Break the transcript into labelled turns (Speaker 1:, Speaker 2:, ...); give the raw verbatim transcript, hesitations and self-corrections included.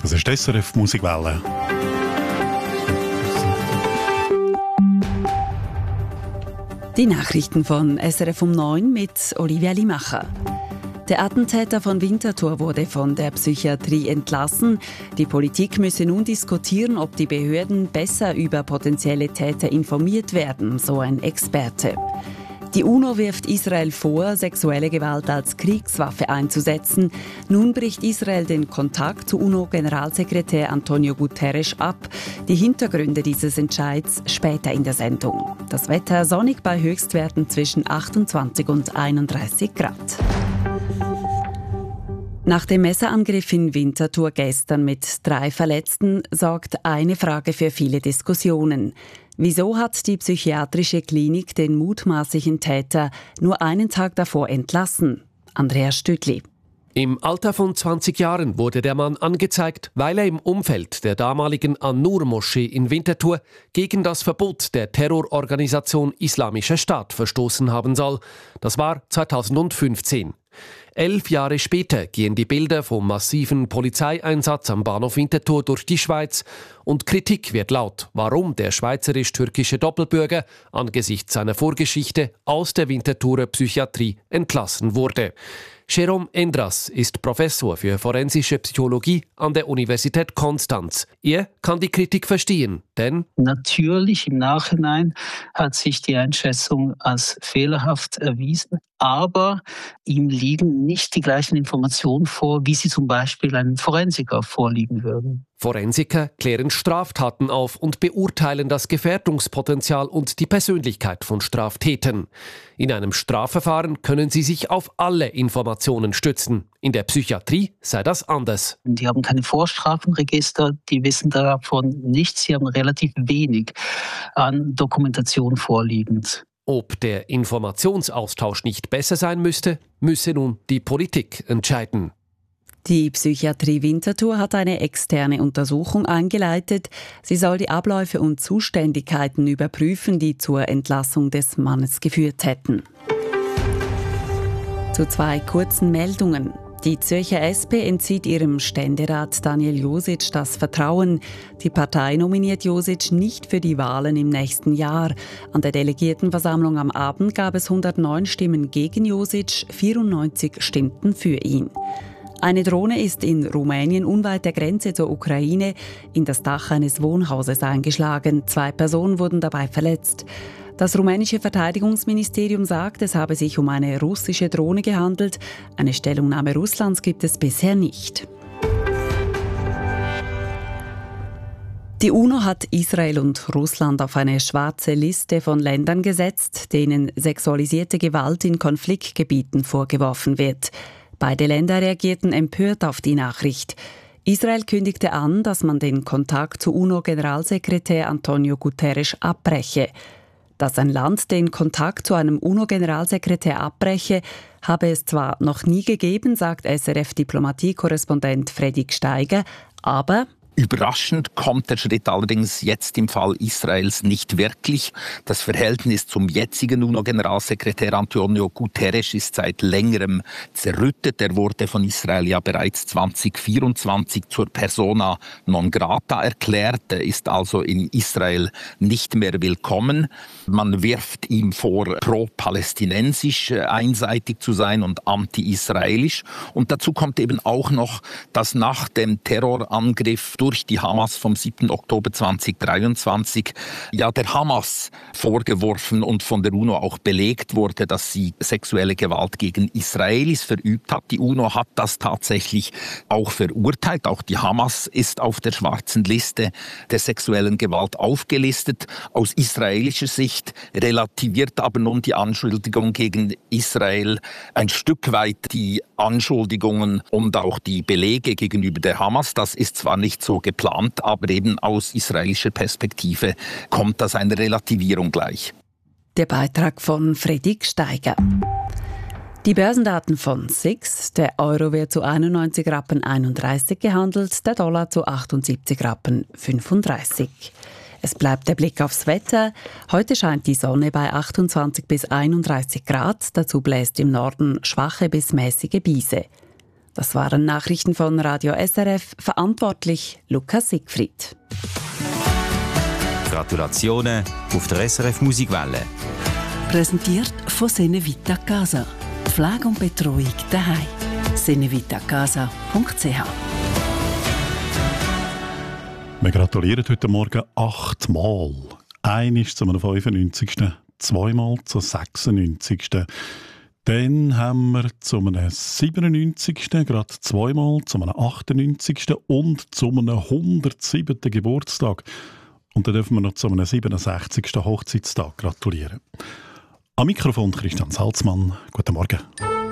Speaker 1: Das ist S R F Musikwelle.
Speaker 2: Die Nachrichten von S R F um neun mit Olivia Limacher. Der Attentäter von Winterthur wurde von der Psychiatrie entlassen. Die Politik müsse nun diskutieren, ob die Behörden besser über potenzielle Täter informiert werden, so ein Experte. Die UNO wirft Israel vor, sexuelle Gewalt als Kriegswaffe einzusetzen. Nun bricht Israel den Kontakt zu UNO-Generalsekretär Antonio Guterres ab. Die Hintergründe dieses Entscheids später in der Sendung. Das Wetter sonnig bei Höchstwerten zwischen achtundzwanzig und einunddreißig Grad. Nach dem Messerangriff in Winterthur gestern mit drei Verletzten sorgt eine Frage für viele Diskussionen. Wieso hat die psychiatrische Klinik den mutmaßlichen Täter nur einen Tag davor entlassen? Andreas Stütli.
Speaker 3: Im Alter von zwanzig Jahren wurde der Mann angezeigt, weil er im Umfeld der damaligen An-Nur-Moschee in Winterthur gegen das Verbot der Terrororganisation Islamischer Staat verstoßen haben soll. Das war zweitausendfünfzehn. Elf Jahre später gehen die Bilder vom massiven Polizeieinsatz am Bahnhof Winterthur durch die Schweiz und Kritik wird laut, warum der schweizerisch-türkische Doppelbürger angesichts seiner Vorgeschichte aus der Winterthurer Psychiatrie entlassen wurde. Jérôme Endras ist Professor für forensische Psychologie an der Universität Konstanz. Er kann die Kritik verstehen, denn
Speaker 4: natürlich im Nachhinein hat sich die Einschätzung als fehlerhaft erwiesen, aber ihm liegen nicht die gleichen Informationen vor, wie sie zum Beispiel einem Forensiker vorliegen würden.
Speaker 3: Forensiker klären Straftaten auf und beurteilen das Gefährdungspotenzial und die Persönlichkeit von Straftätern. In einem Strafverfahren können sie sich auf alle Informationen stützen. In der Psychiatrie sei das anders.
Speaker 4: Die haben keine Vorstrafenregister, die wissen davon nichts, sie haben relativ wenig an Dokumentation vorliegend.
Speaker 3: Ob der Informationsaustausch nicht besser sein müsste, müsse nun die Politik entscheiden.
Speaker 2: Die Psychiatrie Winterthur hat eine externe Untersuchung eingeleitet. Sie soll die Abläufe und Zuständigkeiten überprüfen, die zur Entlassung des Mannes geführt hätten. Zu zwei kurzen Meldungen. Die Zürcher S P entzieht ihrem Ständerat Daniel Josic das Vertrauen. Die Partei nominiert Josic nicht für die Wahlen im nächsten Jahr. An der Delegiertenversammlung am Abend gab es hundertneun Stimmen gegen Josic, vierundneunzig stimmten für ihn. Eine Drohne ist in Rumänien unweit der Grenze zur Ukraine in das Dach eines Wohnhauses eingeschlagen. Zwei Personen wurden dabei verletzt. Das rumänische Verteidigungsministerium sagt, es habe sich um eine russische Drohne gehandelt. Eine Stellungnahme Russlands gibt es bisher nicht. Die UNO hat Israel und Russland auf eine schwarze Liste von Ländern gesetzt, denen sexualisierte Gewalt in Konfliktgebieten vorgeworfen wird. Beide Länder reagierten empört auf die Nachricht. Israel kündigte an, dass man den Kontakt zu UNO-Generalsekretär Antonio Guterres abbreche. Dass ein Land den Kontakt zu einem UNO-Generalsekretär abbreche, habe es zwar noch nie gegeben, sagt S R F-Diplomatie-Korrespondent Fredrik Steiger, aber
Speaker 5: Überraschend kommt der Schritt allerdings jetzt im Fall Israels nicht wirklich. Das Verhältnis zum jetzigen UNO-Generalsekretär Antonio Guterres ist seit längerem zerrüttet. Er wurde von Israel ja bereits zweitausendvierundzwanzig zur Persona non grata erklärt. Er ist also in Israel nicht mehr willkommen. Man wirft ihm vor, pro-palästinensisch einseitig zu sein und anti-israelisch. Und dazu kommt eben auch noch, dass nach dem Terrorangriff durch die Hamas vom siebten Oktober zweitausenddreiundzwanzig ja der Hamas vorgeworfen und von der UNO auch belegt wurde, dass sie sexuelle Gewalt gegen Israelis verübt hat. Die UNO hat das tatsächlich auch verurteilt. Auch die Hamas ist auf der schwarzen Liste der sexuellen Gewalt aufgelistet. Aus israelischer Sicht relativiert aber nun die Anschuldigung gegen Israel ein Stück weit die Anschuldigungen und auch die Belege gegenüber der Hamas. Das ist zwar nicht so geplant, aber eben aus israelischer Perspektive kommt das einer Relativierung gleich.
Speaker 2: Der Beitrag von Fredrik Steiger. Die Börsendaten von S I X. Der Euro wird zu einundneunzig Rappen einunddreißig gehandelt, der Dollar zu achtundsiebzig Rappen fünfunddreißig. Es bleibt der Blick aufs Wetter. Heute scheint die Sonne bei achtundzwanzig bis einunddreißig Grad. Dazu bläst im Norden schwache bis mäßige Brise. Das waren Nachrichten von Radio S R F, verantwortlich Lukas Siegfried.
Speaker 1: Gratulationen auf der S R F Musikwelle.
Speaker 6: Präsentiert von Senevita Casa. Pflege und Betreuung daheim. senevitacasa punkt c h.
Speaker 7: Wir gratulieren heute Morgen achtmal. Eines zu einem fünfundneunzigsten zweimal zum sechsundneunzigsten Dann haben wir zu einem siebenundneunzigsten gerade zweimal, zu einem achtundneunzigsten und zu einem hundertsiebten Geburtstag. Und dann dürfen wir noch zu einem siebenundsechzigsten Hochzeitstag gratulieren. Am Mikrofon Christian Salzmann. Guten Morgen.